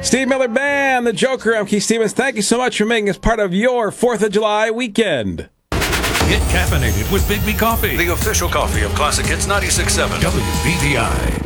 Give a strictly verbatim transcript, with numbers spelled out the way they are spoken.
Steve Miller Band, the Joker. I'm Keith Stevens. Thank you so much for making us part of your fourth of July weekend. Get caffeinated with Big B Coffee, the official coffee of Classic Hits ninety-six point seven W B T I.